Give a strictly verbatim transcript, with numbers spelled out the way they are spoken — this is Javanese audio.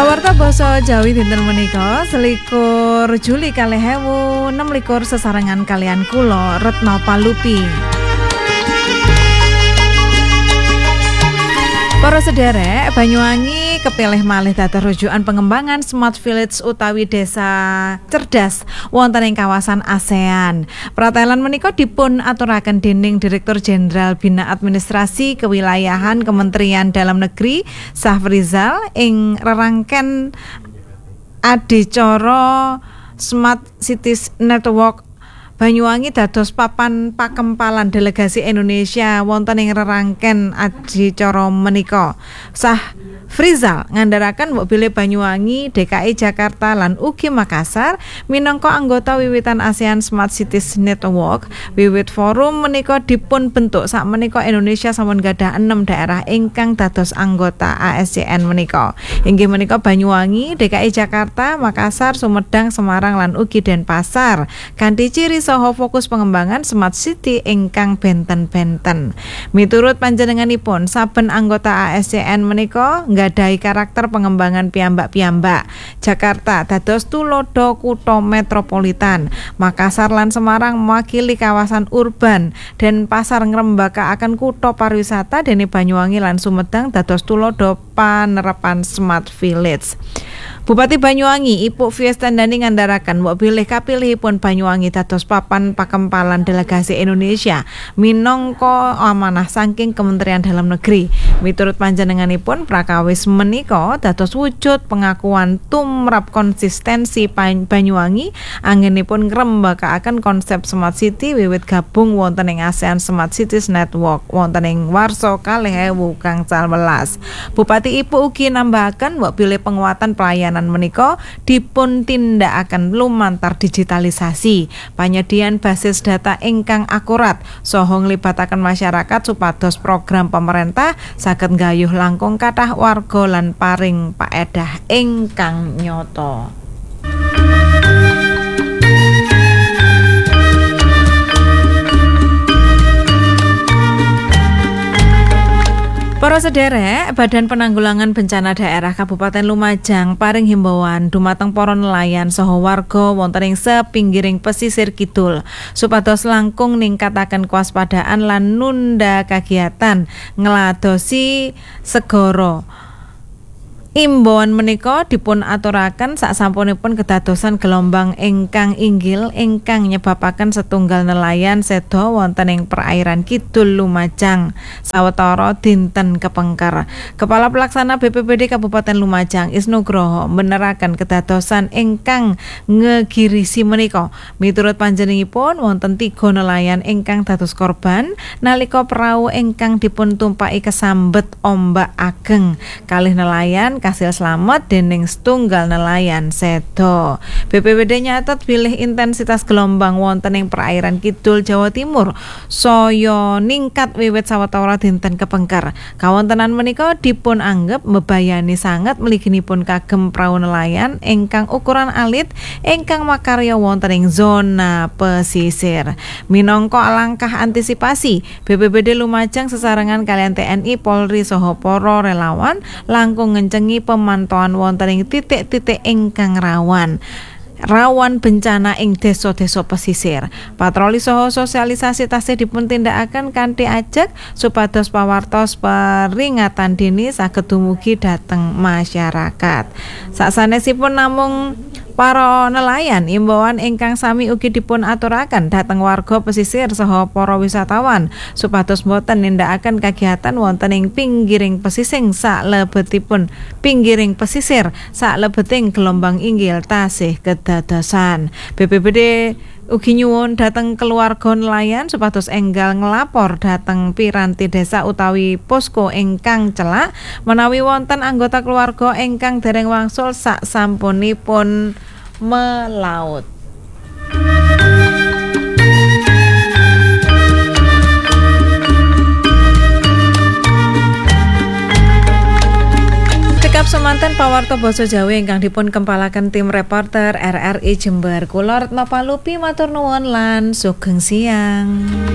Pawarta basa Jawi dinten menika selikur Juli kalih ewu enem likur sesarengan kalian kula Retno Palupi. Para sederek, Banyuwangi kepilih malih dados rujukan pengembangan Smart Village utawi desa cerdas wonten ing kawasan ASEAN. Pratelan menika dipun aturaken dening Direktur Jenderal Bina Administrasi Kewilayahan Kementerian Dalam Negeri Safrizal ing rerangken adicara Smart Cities Network Banyuwangi dados papan pakempalan delegasi Indonesia wonten ing rerangken adicara menika. Sah Frizal ngandharaken mbok bilih Banyuwangi, D K I Jakarta lan ugi Makassar minangka anggota wiwitan ASEAN Smart Cities Network. Wiwit forum menika dipun bentuk sakmenika Indonesia sampun gadhah enam daerah ingkang dados anggota A S C N menika. Inggih menika Banyuwangi, D K I Jakarta, Makassar, Sumedang, Semarang lan ugi Denpasar. Kanthi ciri saha fokus pengembangan Smart City ingkang benten-benten. Miturut panjenenganipun, saben anggota A S C N menika nggadahi karakter pengembangan piyambak-piyambak. Jakarta dados tulodo kutha metropolitan, Makassar lan Semarang mewakili kawasan urban, Denpasar ngrembakakaken kutha pariwisata, dene Banyuwangi lan Sumedang dados tulodo panerepan Smart Village. Bupati Banyuwangi Ibu Fiestandani ngandharaken mbok bilih kapilihipun Banyuwangi dados papan pakempalan delegasi Indonesia minangka amanah saking Kementerian Dalam Negeri. Miturut panjenenganipun prakawis menika dados wujud pengakuan tumrap konsistensi Banyuwangi anggenipun ngrembakakaken konsep Smart City wiwit gabung wonten ing ASEAN Smart Cities Network wonten ing warsa kalih ewu gangsal welas. Bupati Ibu ugi nambahaken mbok bilih penguatan pelayanan menika dipun tindakaken lumantar digitalisasi, panyediaan basis data ingkang akurat saha nglibataken masyarakat supados program pemerintah saged nggayuh langkung kathah warga lan paring paedah ingkang nyata. Para sederek, Badan Penanggulangan Bencana Daerah Kabupaten Lumajang paring himbauan dumateng para nelayan saha warga wonten ing sepinggiring pesisir kidul supados langkung ningkataken kewaspadaan lan nunda kagiatan ngladosi segara. Imbauan menika dipun aturaken sasampunipun kedadosan gelombang ingkang inggil ingkang nyebabaken setunggal nelayan seda wonten ing perairan kidul Lumajang sawetara dinten kepengker. Kepala Pelaksana B P B D Kabupaten Lumajang Isnugroho meneraken kedadosan ingkang ngegirisi menika. Miturut panjenenganipun wonten tiga nelayan ingkang dados korban nalika perahu ingkang dipun tumpaki kesambet ombak ageng. Kalih nelayan kasil slamet dening setunggal nelayan seda. B P B D nyatet bilih intensitas gelombang wonten ing perairan kidul Jawa Timur saya ningkat wiwit sawetara dinten kepengker. Kawontenan menika dipun anggep mbebayani sanget mliginipun kagem prau nelayan ingkang ukuran alit ingkang makarya wonten ing zona pesisir. Minangka langkah antisipasi, B P B D Lumajang sesarengan kalian T N I, Polri saha para relawan langkung ngencengi pemantauan wonten ing titik-titik ingkang rawan rawan bencana ing desa-desa pesisir. Patroli saha sosialisasi tasih dipun tindakaken kanthi ajeg supados pawartos peringatan dini saged dumugi dhateng masyarakat. Sasanesipun namung para nelayan, imbauan ingkang sami ugi dipun aturaken dhateng warga pesisir saha para wisatawan supados boten nindakaken kagiatan wonten ing pinggiring pesisir salebetipun pinggiring pesisir salebeting gelombang inggil tasih kedadosan. B P B D ugi nyuwun dhateng keluarga nelayan supados enggal ngelapor dhateng piranti desa utawi posko ingkang celak menawi wonten anggota keluarga ingkang dereng wangsul sak sampunipun melaut. Cekap semanten pawarta basa Jawi ingkang dipun kempalaken tim reporter R R I Jember. Kula Retno Palupi matur nuwun lan sugeng siang.